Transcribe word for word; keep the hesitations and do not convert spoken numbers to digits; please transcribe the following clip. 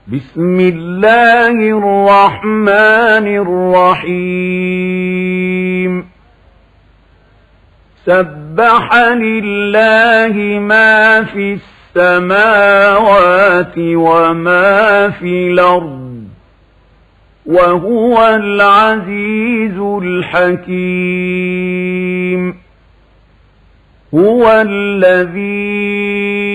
بسم الله الرحمن الرحيم سبح لله ما في السماوات وما في الأرض وهو العزيز الحكيم هو الذي